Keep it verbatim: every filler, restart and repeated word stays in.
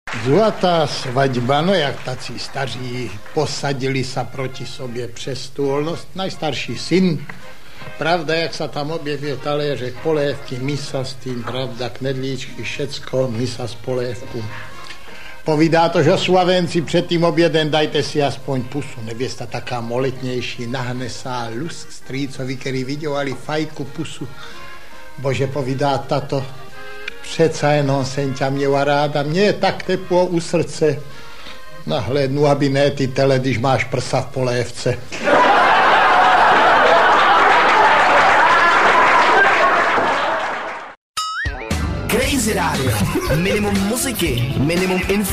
Zlatá svaďba, no jak tací staří posadili sa proti sobě přes stůl. No, najstarší syn, pravda, jak sa tam objevil taléřek, polévky, misa s tým, pravda, knedlíčky, všecko, misa z polévku. Povídá to, že Slavenci před tým obědem dajte si aspoň pusu. Nevěsta taká moletnější, nahne sa lus strýcovi, který viděli fajku pusu. Bože, povídá tato, přeca jenom jsem ťa měla ráda, mně je tak teplo u srdce. Nahlédnu, aby ne ty tele, když máš prsa v polévce. Crazy Radio. Minimum muziky, minimum info.